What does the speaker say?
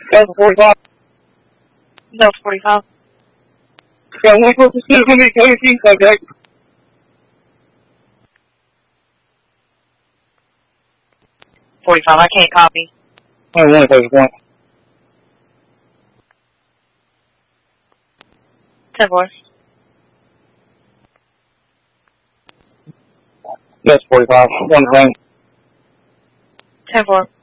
Delta 45. Delta 45. Yeah, 146, how many team contact? 45, I can't copy. Only one place point. 10-4. Yes, 45. One thing. 10-4.